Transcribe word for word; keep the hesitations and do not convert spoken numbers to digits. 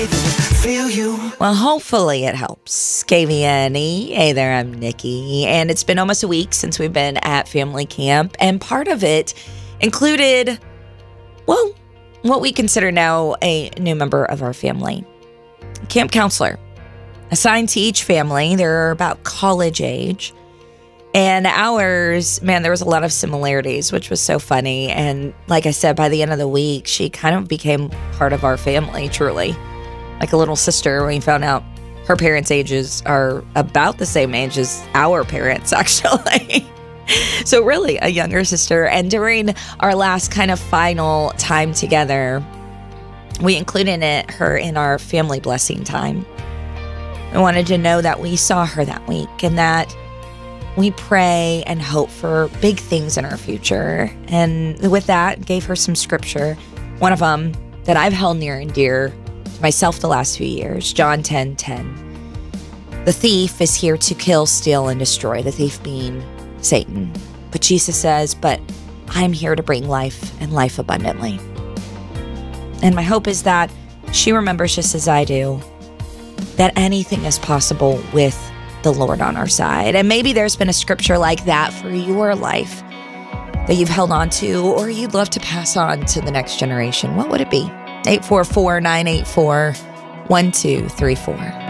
Feel you. Well, hopefully it helps. K V N E. Hey there, I'm Nikki. And it's been almost a week since we've been at family camp. And part of it included, well, what we consider now a new member of our family. Camp counselor. Assigned to each family. They're about college age. And ours, man, there was a lot of similarities, which was so funny. And like I said, by the end of the week, she kind of became part of our family, truly. Like a little sister. When we found out her parents' ages are about the same age as our parents, actually. So really a younger sister. And during our last kind of final time together, we included it, her in our family blessing time. I wanted to know that we saw her that week and that we pray and hope for big things in our future. And with that, gave her some scripture. One of them that I've held near and dear myself the last few years, John ten ten. The thief is here to kill, steal, and destroy, the thief being Satan. But Jesus says, but I'm here to bring life and life abundantly. And my hope is that she remembers, just as I do, that anything is possible with the Lord on our side. And maybe there's been a scripture like that for your life that you've held on to or you'd love to pass on to the next generation. What would it be? eight four four, nine eight four, one two three four.